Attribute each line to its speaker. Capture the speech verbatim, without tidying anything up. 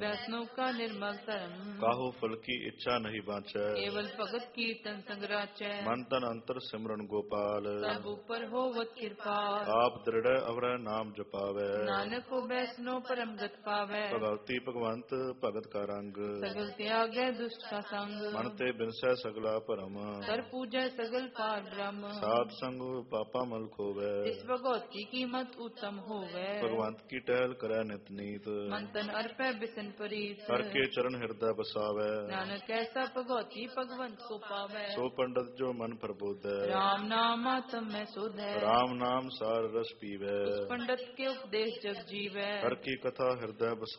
Speaker 1: वैष्णव का निर्मल धर्म।
Speaker 2: काहू फल की इच्छा नहीं बाँचै।
Speaker 1: केवल भगत कीर्तन संग्राचै।
Speaker 2: मन तन अंतर सिमरन गोपाल।
Speaker 1: सब ऊपर होवत कृपाल।
Speaker 2: आप दृढ़ अवर नाम जपावै।
Speaker 1: नानक को वैष्णव परम गत पावै।
Speaker 2: भगवती भगवंत भगत का रंग।
Speaker 1: सगल त्यागै दुष्ट का संग।
Speaker 2: मन ते बिनसै सगला भरम।
Speaker 1: कर पूजै सगल पार ब्रह्म।
Speaker 2: साध संग पापा मल खोवै।
Speaker 1: इस भगवती की मत उत्तम होवै।
Speaker 2: भगवंत की टहल करै नित नीत।
Speaker 1: मन तन अर्पै बिसन परीत।
Speaker 2: हर के चरण हृदय बसावै।
Speaker 1: नानक ऐसा भगवती भगवंत को पावै।
Speaker 2: सो पंडित जो मन प्रबोधै।
Speaker 1: राम नाम आत्म में सुध है।
Speaker 2: राम नाम सार रस पीवै।
Speaker 1: उस पंडित के उपदेश जग जीवै।
Speaker 2: हर की कथा हृदय बसावै।